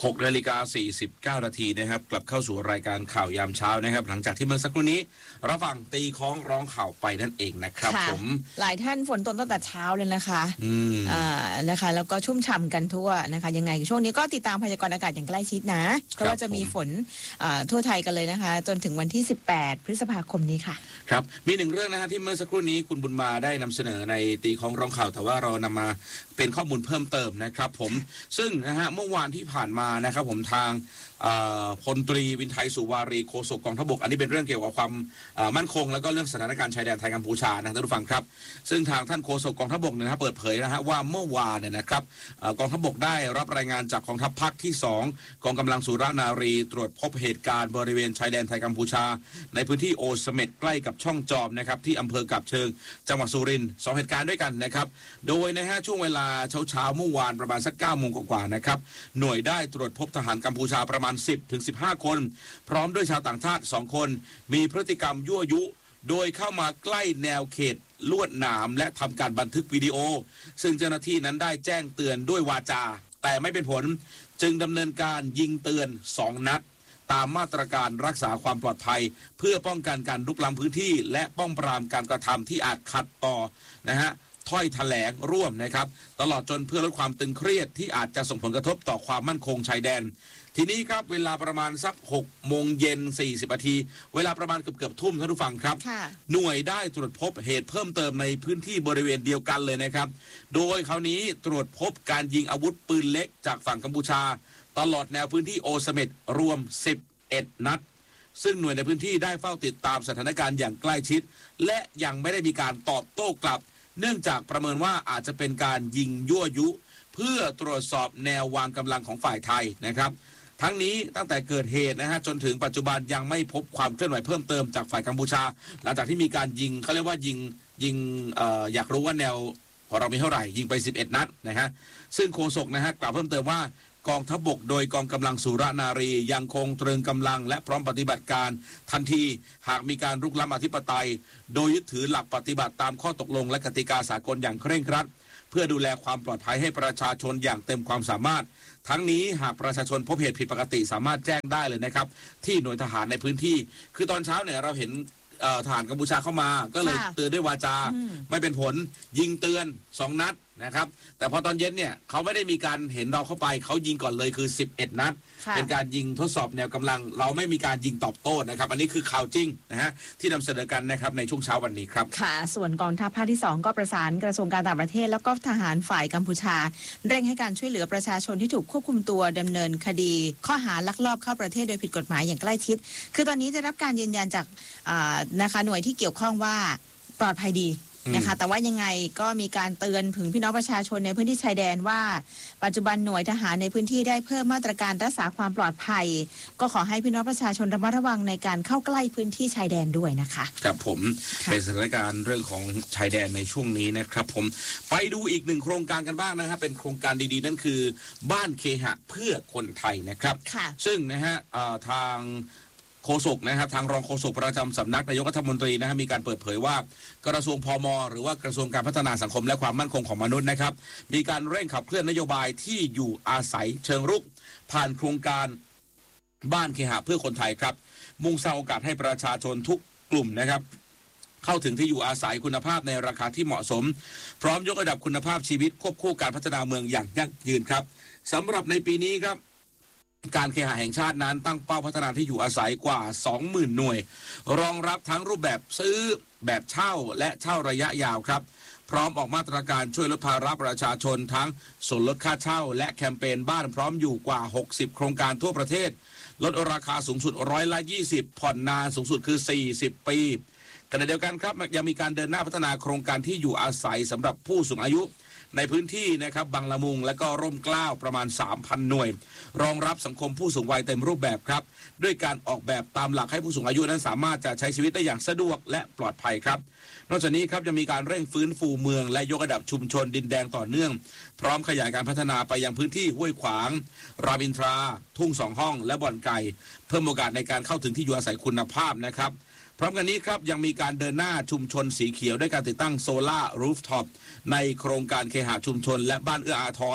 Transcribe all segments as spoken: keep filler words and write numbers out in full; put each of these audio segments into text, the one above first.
หกนาฬิกาสี่สิบเก้านาทีนะครับกลับเข้าสู่รายการข่าวยามเช้านะครับหลังจากที่เมื่อสักครู่นี้รับฟังตีคล้องร้องข่าวไปนั่นเองนะครับผมหลายท่านฝนตกตั้งแต่เช้าเลยนะคะอืมอ่านะคะแล้วก็ชุ่มฉ่ำกันทั่วนะคะยังไงช่วงนี้ก็ติดตามพยากรณ์อากาศอย่างใกล้ชิดนะเพราะว่าจะมีฝนอ่าทั่วไทยกันเลยนะคะจนถึงวันที่สิบแปดพฤษภาคมนี้ค่ะครับมีหนึ่งเรื่องนะฮะที่เมื่อสักครู่นี้คุณบุญมาได้นำเสนอในตีคล้องร้องข่าวแต่ว่าเรานำมาเป็นข้อมูลเพิ่มเติมนะครับผมซึ่งนะฮะเมื่อวานที่ผ่านมานะครับผมทางพลตรีวินไทยสุวารีโฆษกกองทัพบกอันนี้เป็นเรื่องเกี่ยวกับความมั่นคงแล้วก็เรื่องสถานการณ์ชายแดนไทยกัมพูชานะท่านผู้ฟังครับซึ่งทางท่านโฆษกกองทัพบกเนี่ยนะเปิดเผยนะฮะว่าเมื่อวานเนี่ยนะครับกองทัพบกได้รับรายงานจากกองทัพภาคที่สองกองกำลังสุรนารีตรวจพบเหตุการณ์บริเวณชายแดนไทยกัมพูชาในพื้นที่โอเสเม็ดใกล้กับช่องจอมนะครับที่อำเภอกาบเชิงจังหวัดสุรินทร์สองเหตุการณ์ด้วยกันนะครับโดยนะฮะช่วงเวลาเช้าเช้าเมื่อวานประมาณสักเก้าโมงกว่าๆนะครับหน่วยได้ตรวจพบทหารกัมพูชาประมาณสิบถึงสิบห้าคนพร้อมด้วยชาวต่างชาติสองคนมีพฤติกรรมยั่วยุโดยเข้ามาใกล้แนวเขตลวดหนามและทำการบันทึกวิดีโอซึ่งเจ้าหน้าที่นั้นได้แจ้งเตือนด้วยวาจาแต่ไม่เป็นผลจึงดำเนินการยิงเตือนสองนัดตามมาตรการรักษาความปลอดภัยเพื่อป้องกันการลุกล้ำพื้นที่และป้องปรามการกระทำที่อาจขัดต่อนะฮะถ้อยแถลงร่วมนะครับตลอดจนเพื่อลดความตึงเครียดที่อาจจะส่งผลกระทบต่อความมั่นคงชายแดนทีนี้ครับเวลาประมาณสักหกโมงเย็นสี่สิบนาทีเวลาประมาณเกือบเกือบทุ่มท่านผู้ฟังครับหน่วยได้ตรวจพบเหตุเพิ่มเติมในพื้นที่บริเวณเดียวกันเลยนะครับโดยคราวนี้ตรวจพบการยิงอาวุธปืนเล็กจากฝั่งกัมพูชาตลอดแนวพื้นที่โอเสเม็ดรวมสิบเอ็ดนัดซึ่งหน่วยในพื้นที่ได้เฝ้าติดตามสถานการณ์อย่างใกล้ชิดและยังไม่ได้มีการตอบโต้กลับเนื่องจากประเมินว่าอาจจะเป็นการยิงยั่วยุเพื่อตรวจสอบแนววางกำลังของฝ่ายไทยนะครับทั้งนี้ตั้งแต่เกิดเหตุนะฮะจนถึงปัจจุบันยังไม่พบความเคลื่อนไหวเพิ่มเติมจากฝ่ายกัมพูชาหลังจากที่มีการยิงเขาเรียกว่ายิงยิงเอ่ออยากรู้ว่าแนวของเรามีเท่าไหร่ยิงไปสิบเอ็ดนัดนะฮะซึ่งโฆษกนะฮะกล่าวเพิ่มเติมว่ากองทัพบกโดยกองกำลังสุรนารียังคงตรึงกำลังและพร้อมปฏิบัติการทันทีหากมีการรุกล้ำอธิปไตยโดยยึดถือหลักปฏิบัติตามข้อตกลงและกติกาสากลอย่างเคร่งครัดเพื่อดูแลความปลอดภัยให้ประชาชนอย่างเต็มความสามารถทั้งนี้หากประชาชนพบเหตุผิดปกติสามารถแจ้งได้เลยนะครับที่หน่วยทหารในพื้นที่คือตอนเช้าเนี่ยเราเห็นทหารกัมพูชาเข้ามาก็เลยเตือนด้วยวาจาไม่เป็นผลยิงเตือนสองนัดนะครับแต่พอตอนเย็นเนี่ยเขาไม่ได้มีการเห็นเราเข้าไปเขายิงก่อนเลยคือสิบเอ็ดนัดเป็นการยิงทดสอบแนวกำลังเราไม่มีการยิงตอบโต้นะครับอันนี้คือข่าวจริงนะฮะที่นำเสนอกันนะครับในช่วงเช้าวันนี้ครับค่ะส่วนกองทัพภาคที่สองก็ประสานกระทรวงการต่างประเทศแล้วก็ทหารฝ่ายกัมพูชาเร่งให้การช่วยเหลือประชาชนที่ถูกควบคุมตัวดำเนินคดีข้อหาลักลอบเข้าประเทศโดยผิดกฎหมายอย่างใกล้ชิดคือตอนนี้จะรับการยืนยันจากนะคะหน่วยที่เกี่ยวข้องว่าปลอดภัยดีนะคะแต่ว่ายังไงก็มีการเตือนถึงพี่น้องประชาชนในพื้นที่ชายแดนว่าปัจจุบันหน่วยทหารในพื้นที่ได้เพิ่มมาตรการรักษาความปลอดภัยก็ขอให้พี่น้องประชาชนระมัดระวังในการเข้าใกล้พื้นที่ชายแดนด้วยนะคะครับผมเป็นสถานการณ์เรื่องของชายแดนในช่วงนี้นะครับผมไปดูอีกหนึ่งโครงการกันบ้างนะครับเป็นโครงการดีๆนั่นคือบ้านเคหะเพื่อคนไทยนะครับซึ่งนะฮะทางโฆษกนะครับทางรองโฆษกประจำสำนักนายกรัฐมนตรีนะฮะมีการเปิดเผยว่ากระทรวงพม.หรือว่ากระทรวงการพัฒนาสังคมและความมั่นคงของมนุษย์นะครับมีการเร่งขับเคลื่อนนโยบายที่อยู่อาศัยเชิงรุกผ่านโครงการบ้านเคหะเพื่อคนไทยครับมุ่งสร้างโอกาสให้ประชาชนทุกกลุ่มนะครับเข้าถึงที่อยู่อาศัยคุณภาพในราคาที่เหมาะสมพร้อมยกระดับคุณภาพชีวิตควบคู่การพัฒนาเมืองอย่างยั่งยืนครับสำหรับในปีนี้ครับการเคหะแห่งชาตินั้นตั้งเป้าพัฒนาที่อยู่อาศัยกว่า สองหมื่น หน่วยรองรับทั้งรูปแบบซื้อแบบเช่าและเช่าระยะยาวครับพร้อมออกมาตรการช่วยลดภาระประชาชนทั้งส่วนลดค่าเช่าและแคมเปญบ้านพร้อมอยู่กว่าหกสิบโครงการทั่วประเทศลดราคาสูงสุดร้อยละยี่สิบผ่อนนานสูงสุดคือสี่สิบปีขณะเดียวกันครับยังมีการเดินหน้าพัฒนาโครงการที่อยู่อาศัยสำหรับผู้สูงอายุในพื้นที่นะครับบางละมุงและก็ร่มเกล้าประมาณ สามพัน หน่วยรองรับสังคมผู้สูงวัยเต็มรูปแบบครับด้วยการออกแบบตามหลักให้ผู้สูงอายุนั้นสามารถจะใช้ชีวิตได้อย่างสะดวกและปลอดภัยครับนอกจากนี้ครับยังมีการเร่งฟื้นฟูเมืองและยกระดับชุมชนดินแดงต่อเนื่องพร้อมขยายการพัฒนาไปยังพื้นที่ห้วยขวางรามอินทราทุ่งสองห้องและบ่อนไก่เพิ่มโอกาสในการเข้าถึงที่อยู่อาศัยคุณภาพนะครับพร้อมกันนี้ครับยังมีการเดินหน้าชุมชนสีเขียวด้วยการติดตั้งโซล่ารูฟท็อปในโครงการเคหะชุมชนและบ้านเอื้ออาทร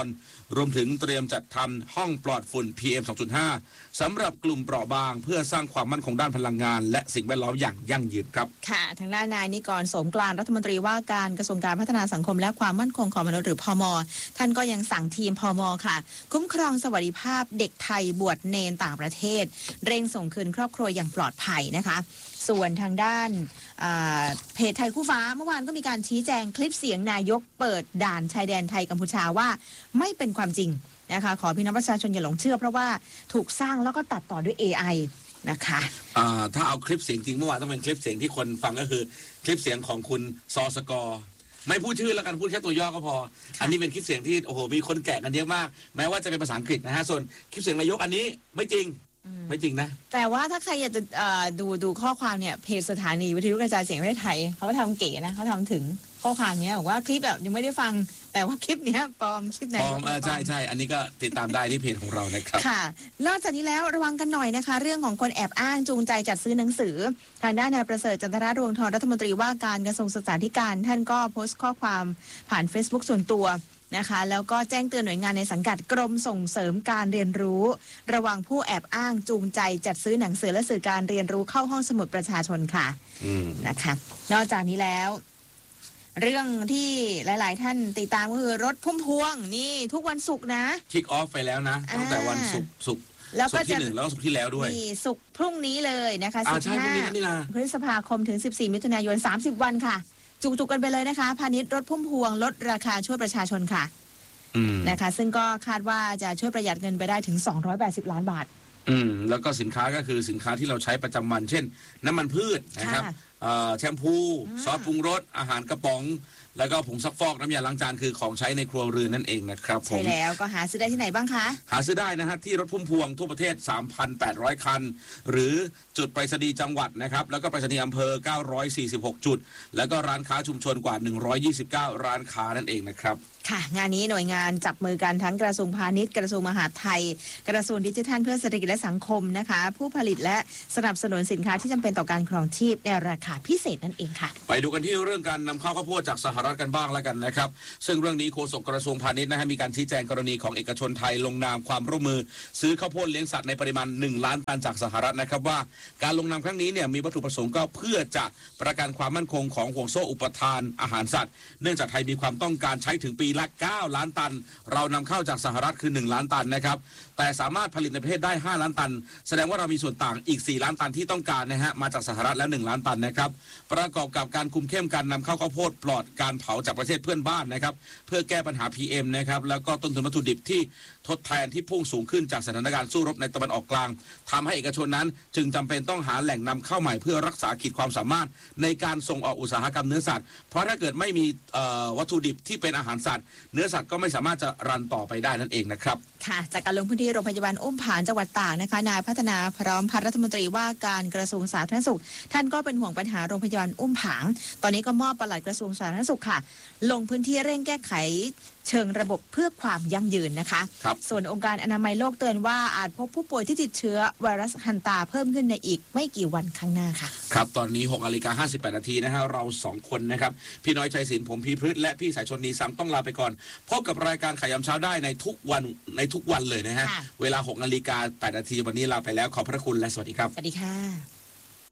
รวมถึงเตรียมจัดทำห้องปลอดฝุ่น พี เอ็ม สองจุดห้า สำหรับกลุ่มเปราะบางเพื่อสร้างความมั่นคงด้านพลังงานและสิ่งแวดล้อมอย่างยั่งยืนครับค่ะทางด้านนายนิกรโสมกลางรัฐมนตรีว่าการกระทรวงการพัฒนาสังคมและความมั่นคงของมนุษย์หรือพม.ท่านก็ยังสั่งทีมพม.ค่ะคุ้มครองสวัสดิภาพเด็กไทยบวชเนนต่างประเทศเร่งส่งคืนครอบครัวอย่างปลอดภัยนะคะส่วนทางด้านเพจไทยคู่ฟ้าเมื่อวานก็มีการชี้แจงคลิปเสียงนายกเปิดด่านชายแดนไทยกัมพูชาว่าไม่เป็นความจริงนะคะขอพี่น้องประชาชนอย่าหลงเชื่อเพราะว่าถูกสร้างแล้วก็ตัดต่อด้วย เอ ไอ นะคะถ้าเอาคลิปเสียงจริงเมื่อวานต้องเป็นคลิปเสียงที่คนฟังก็คือคลิปเสียงของคุณซอสกอร์ไม่พูดชื่อแล้วกันพูดแค่ตัวย่อก็พออันนี้เป็นคลิปเสียงที่โอ้โหมีคนแกะกันเยอะมากแม้ว่าจะเป็นภาษาอังกฤษนะฮะส่วนคลิปเสียงนายกอันนี้ไม่จริงไม่จริงนะแต่ว่าถ้าใครอยากจะดูดูข้อความเนี่ยเพจสถานีวิทยุกระจายเสียงประเทศไทยเขาทำเก๋นะเขาทำถึงข้อความนี้บอกว่าคลิปแบบยังไม่ได้ฟังแต่ว่าคลิปนี้ปลอมคลิปไหนปลอมใช่ใช่อันนี้ก็ติดตามได้ที่เพจของเรานะครับค่ะนอกจากนี้แล้วระวังกันหน่อยนะคะเรื่องของคนแอบอ้างจูงใจจัดซื้อหนังสือทางด้านนายประเสริฐจันทราดวงทองรัฐมนตรีว่าการกระทรวงศึกษาธิการท่านก็โพสต์ข้อความผ่าน Facebook ส่วนตัวนะคะแล้วก็แจ้งเตือนหน่วยงานในสังกัดกรมส่งเสริมการเรียนรู้ระวังผู้แอบอ้างจูงใจจัดซื้อหนังสือและสื่อการเรียนรู้เข้าห้องสมุดประชาชนค่ะนะคะนอกจากนี้แล้วเรื่องที่หลายๆท่านติดตามก็คือรถพุ่มพวงนี่ทุกวันศุกร์นะคิกออฟไปแล้วนะตั้งแต่วันศุกร์ศุกร์แล้วก็ที่หนึ่งแล้วก็ศุกร์ที่แล้วด้วยนี่ศุกร์พรุ่งนี้เลยนะคะสิบห้าพฤษภาคมถึงสิบสี่มิถุนายนสามสิบวันค่ะจุกๆกันไปเลยนะคะพาณิชย์รถพุ่มพวงลดราคาช่วยประชาชนค่ะนะคะซึ่งก็คาดว่าจะช่วยประหยัดเงินไปได้ถึงสองร้อยแปดสิบล้านบาทอืมแล้วก็สินค้าก็คือสินค้าที่เราใช้ประจำวันเช่นน้ำมันพืชนะครับแชมพูซอสปรุงรสอาหารกระป๋องแล้วก็ผงซักฟอกน้ำยาล้างจานคือของใช้ในครัวเรือนนั่นเองนะครับใช่แล้วก็หาซื้อได้ที่ไหนบ้างคะหาซื้อได้นะฮะที่รถพุ่มพวงทั่วประเทศ สามพันแปดร้อย คันหรือจุดไปรษณีย์จังหวัดนะครับแล้วก็ไปรษณีย์อำเภอเก้าร้อยสี่สิบหกจุดแล้วก็ร้านค้าชุมชนกว่าหนึ่งร้อยยี่สิบเก้าร้านค้านั่นเองนะครับค่ะงานนี้หน่วยงานจับมือกันทั้งกระทรวงพาณิชย์กระทรวงมหาดไทยกระทรวงดิจิทัลเพื่อเศรษฐกิจและสังคมนะคะผู้ผลิตและสนับสนุนสินค้าที่จำเป็นต่อการครองชีพในราคาพิเศษนั่นเองค่ะไปดูกันที่เรื่องการนำเข้าข้าวโพดจากสหรัฐกันบ้างแล้วกันนะครับซึ่งเรื่องนี้โฆษกกระทรวงพาณิชย์นะฮะมีการชี้แจงกรณีของเอกชนไทยลงนามความร่วมมือซื้อข้าวโพดเลี้ยงสัตว์ในปริมาณหนึ่งล้านตันจากสหรัฐนะครับว่าการลงนามครั้งนี้เนี่ยมีวัตถุประสงค์ก็เพื่อจะประกันความมั่นคงของห่วงโซ่อุปทานอาหารสัตว์เนื่องจากไทยมีความต้องการใช้ถึงปีละเก้าล้านตันเรานำเข้าจากสหรัฐคือหนึ่งล้านตันนะครับแต่สามารถผลิตในประเทศได้ห้าล้านตันแสดงว่าเรามีส่วนต่างอีกสี่ล้านตันที่ต้องการนะฮะมาจากสหรัฐแล้วหนึ่งล้านตันนะครับประกอบกับการคุมเข้มการนำเข้าข้าวโพดปลอดการเผาจากประเทศเพื่อนบ้านนะครับเพื่อแก้ปัญหา พี เอ็ม นะครับแล้วก็ต้นทุนวัตถุดิบที่ทดแทนที่พุ่งสูงขึ้นจากสถานการณ์สู้รบในตะวันออกกลางทำให้เอกชนนั้นจึงจำเป็นต้องหาแหล่งนำเข้าใหม่เพื่อรักษาขีดความสามารถในการส่งออกอุตสาหกรรมเนื้อสัตว์เพราะถ้าเกิดไม่มีวัตถุดิบที่เป็นอาหารสัตว์เนื้อสัตว์ก็ไม่สามารถจะรันต่อไปได้นั่นเองนะครับค่ะจากการลงพื้นที่โรงพยาบาลอุ้มผางจังหวัดตากนะคะนายพัฒนาพร้อมพัฒน์รัฐมนตรีว่าการกระทรวงสาธารณสุขท่านก็เป็นห่วงปัญหาโรงพยาบาลอุ้มผางตอนนี้ก็มอบปลัดกระทรวงสาธารณสุขค่ะลงพื้นที่เร่งแก้ไขเชิงระบบเพื่อความยั่งยืนนะคะส่วนองค์การอนามัยโลกเตือนว่าอาจพบผู้ป่วยที่ติดเชื้อไวรัสฮันตาเพิ่มขึ้นในอีกไม่กี่วันข้างหน้าค่ะครับตอนนี้หกนาฬิกาห้าสิบแปดนาทีนะฮะเราสองคนนะครับพี่น้อยชัยศิลป์ผมพีพฤษและพี่สายชนนีสังต้องลาไปก่อนพบกับรายการขายยำเช้าได้ในทุกวันในทุกวันเลยนะฮะเวลาหกนาฬิกาแปดนาทีวันนี้ลาไปแล้วขอบพระคุณและสวัสดีครับสวัสดีค่ะ